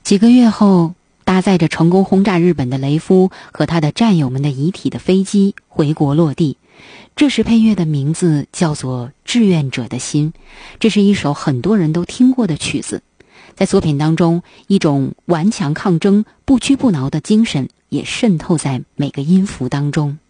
几个月后，搭载着成功轰炸日本的雷夫和他的战友们的遗体的飞机回国落地。这时配乐的名字叫做《志愿者的心》，这是一首很多人都听过的曲子。在作品当中，一种顽强抗争、不屈不挠的精神也渗透在每个音符当中。